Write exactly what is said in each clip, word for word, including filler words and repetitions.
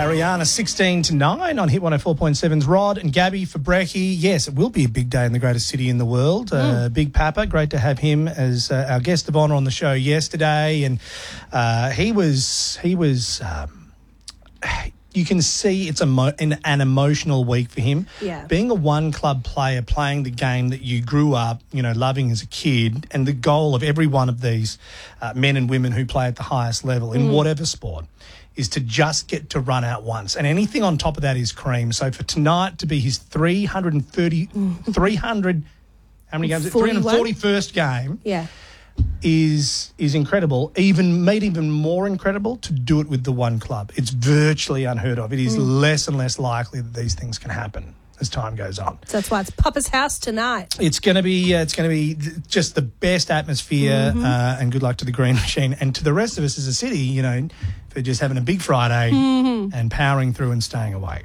Rihanna, sixteen to nine on Hit one oh four point seven's Rod and Gabby for Brekkie. Yes, it will be a big day in the greatest city in the world. Mm. Uh, Big Papa, great to have him as uh, our guest of honour on the show yesterday. And uh, he was, he was... Um, you can see it's a mo- an, an emotional week for him. Yeah. Being a one-club player, playing the game that you grew up, you know, loving as a kid, and the goal of every one of these uh, men and women who play at the highest level in mm. whatever sport is to just get to run out once. And anything on top of that is cream. So for tonight to be his three hundred thirty, mm. three hundred, how many games? three hundred forty-first game. Yeah. is is incredible, even made even more incredible to do it with the one club. It's virtually unheard of. It is mm. less and less likely that these things can happen as time goes on. So that's why it's Papa's house tonight. It's going to be uh, it's going to be just the best atmosphere, mm-hmm. uh, and good luck to the Green Machine and to the rest of us as a city, you know, for just having a big Friday mm-hmm. and powering through and staying awake.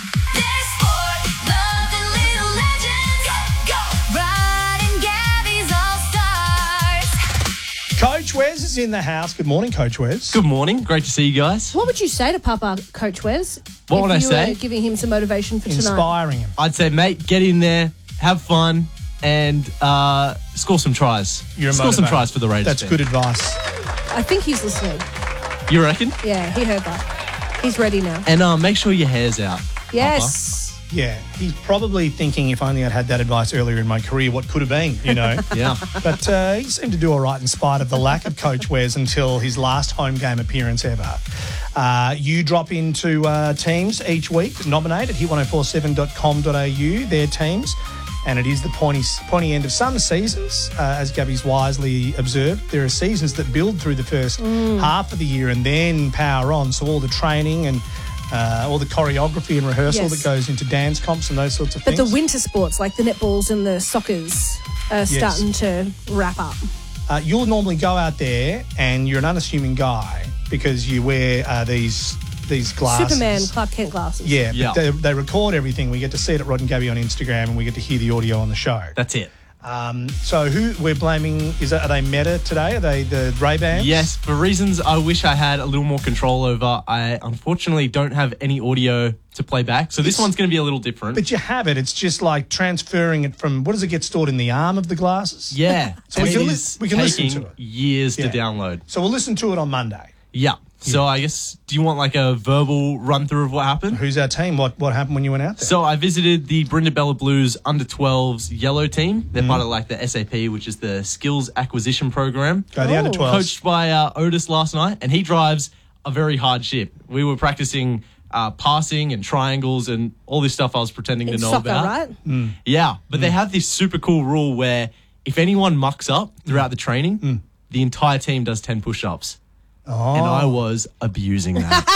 Coach Wes is in the house. Good morning, Coach Wes. Good morning. Great to see you guys. What would you say to Papa, Coach Wes? What would I if you say? were giving him some motivation for tonight. Inspiring him. I'd say, mate, get in there, have fun, and uh, score some tries. You're a score motivator. some tries for the Raiders. That's fan. good advice. I think he's listening. You reckon? Yeah, he heard that. He's ready now. And uh, make sure your hair's out. Yes. Yeah, he's probably thinking, if only I'd had that advice earlier in my career, what could have been, you know? Yeah. But uh, he seemed to do all right in spite of the lack of Coach Wes until his last home game appearance ever. Uh, you drop into uh, teams each week, nominate at hit one oh four seven dot com dot a u, their teams, and it is the pointy, pointy end of some seasons, uh, as Gabby's wisely observed. There are seasons that build through the first mm. half of the year and then power on, so all the training and Uh, all the choreography and rehearsal yes. that goes into dance comps and those sorts of but things. But the winter sports, like the netballs and the soccers, are yes. starting to wrap up. Uh, you'll normally go out there and you're an unassuming guy because you wear uh, these these glasses. Superman Clark Kent glasses. Yeah, yeah. but they, they record everything. We get to see it at Rod and Gabby on Instagram and we get to hear the audio on the show. That's it. Um, so who we're blaming, is that, are they Meta today? Are they the Ray-Bans? Yes, for reasons I wish I had a little more control over, I unfortunately don't have any audio to play back. So this it's, one's going to be a little different. But you have it. It's just like transferring it from, what does it get stored in the arm of the glasses? Yeah. So we it can, li- is we can listen taking to it. years Yeah. to download. So we'll listen to it on Monday. Yeah. So I guess, do you want like a verbal run through of what happened? Who's our team? What what happened when you went out there? So I visited the Brindabella Blues under twelves yellow team. They're mm. part of like the S A P, which is the Skills Acquisition Program. Go the oh. under twelves. Coached by uh, Otis last night, and he drives a very hard ship. We were practicing uh, passing and triangles and all this stuff I was pretending In to know soccer, about. right? Mm. Yeah, but mm. they have this super cool rule where if anyone mucks up throughout the training, mm. the entire team does ten push-ups. Oh. And I was abusing that.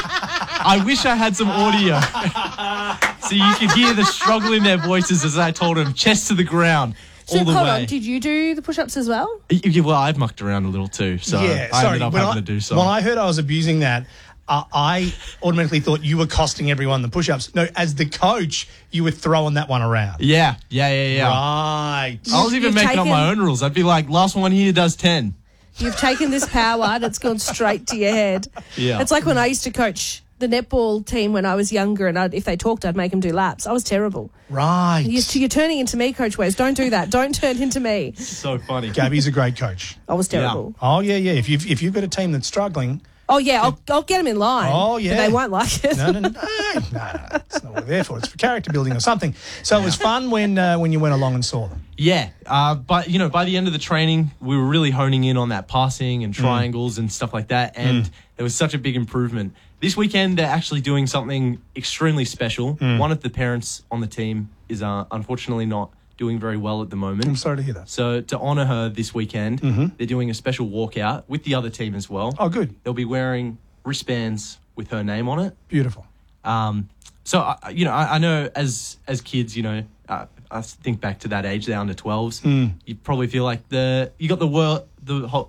I wish I had some audio so you could hear the struggle in their voices as I told them, chest to the ground, So all the hold way. on, did you do the push-ups as well? Yeah, well, I've mucked around a little too, so yeah, I sorry, ended up when having I, to do so. When I heard I was abusing that, uh, I automatically thought you were costing everyone the push-ups. No, as the coach, you were throwing that one around. Yeah, yeah, yeah, yeah. Right. I was even You've making taken- up my own rules. I'd be like, last one here does ten. You've taken this power that's gone straight to your head. Yeah. It's like when I used to coach the netball team when I was younger, and I'd, if they talked, I'd make them do laps. I was terrible. Right. You're, you're turning into me, Coach Wes. Don't do that. Don't turn into me. So funny. Gabby's a great coach. I was terrible. Oh, yeah, yeah. If you've, if you've got a team that's struggling... Oh, yeah, I'll, I'll get them in line. Oh, yeah. But they won't like it. No, no, no, no, no, no. It's not what we're there for. It's for character building or something. So it was fun when uh, when you went along and saw them. Yeah, uh, but you know, by the end of the training, we were really honing in on that passing and triangles mm. and stuff like that, and mm. there was such a big improvement. This weekend, they're actually doing something extremely special. Mm. One of the parents on the team is uh, unfortunately not doing very well at the moment. I'm sorry to hear that. So to honour her this weekend, mm-hmm. they're doing a special walkout with the other team as well. Oh, good. They'll be wearing wristbands with her name on it. Beautiful. Um, so, I, you know, I, I know as as kids, you know, uh, I think back to that age, the under twelves, mm. you probably feel like the you got the world, the whole,